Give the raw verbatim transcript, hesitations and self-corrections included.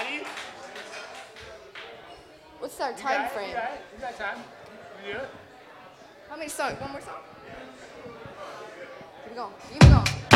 What's our You time got it, frame? You got it. You got time. You do it. How many songs? One more song? Keep it going. Keep it going.